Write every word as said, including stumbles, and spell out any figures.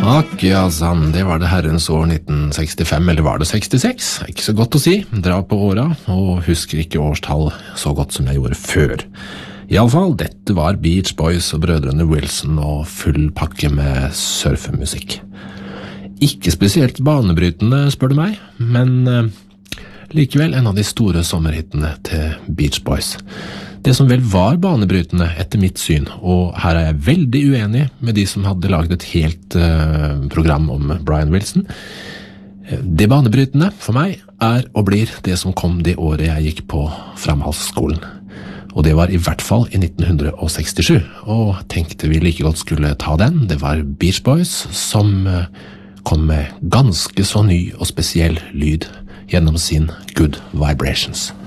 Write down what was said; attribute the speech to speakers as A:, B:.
A: Akk, ja sann, det var det herrens år nitten sekstifem, eller var det sekstiseks? Ikke så godt å si, dra på åra, og husker ikke årstall så godt som jeg gjorde før. I alle fall, dette var Beach Boys og brødrene Wilson og full pakke med surfemusikk. Ikke spesielt banebrytende, spør du meg, men eh, likevel en av de store sommerhittene til Beach Boys. Det som vel var banebrytende etter mitt syn, og her er jeg veldig uenig med de som hadde laget et helt uh, program om Brian Wilson. Det banebrytende for meg er og blir det som kom det året jeg gikk på framhaldsskolen. Og det var i hvert fall i nitten sekstisju, og tenkte vi like godt skulle ta den. Det var Beach Boys som uh, kom med ganske så ny og spesiell lyd gjennom sin Good Vibrations.